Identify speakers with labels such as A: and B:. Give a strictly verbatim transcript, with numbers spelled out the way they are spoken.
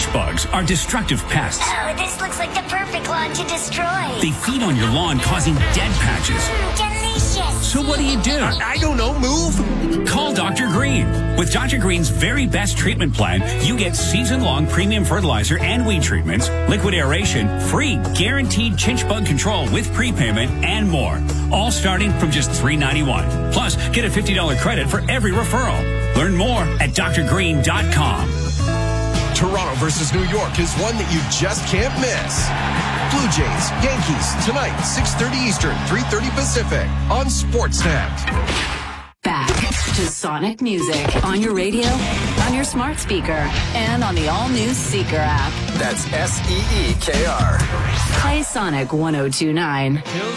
A: chinch bugs are destructive pests.
B: Oh, this looks like the perfect lawn to destroy.
A: They feed on your lawn, causing dead patches.
B: Mm, delicious.
A: So what do you do?
C: I, I don't know. Move.
A: Call Doctor Green. With Doctor Green's very best treatment plan, you get season-long premium fertilizer and weed treatments, liquid aeration, free guaranteed chinch bug control with prepayment, and more. All starting from just three dollars and ninety-one cents. Plus, get a fifty dollars credit for every referral. Learn more at d r green dot com.
C: Toronto versus New York is one that you just can't miss. Blue Jays, Yankees, tonight, six thirty Eastern, three thirty Pacific, on Sportsnet.
D: Back to Sonic Music on your radio, on your smart speaker, and on the all-new Seeker app.
E: That's S E E K R.
D: Play Sonic one oh two nine.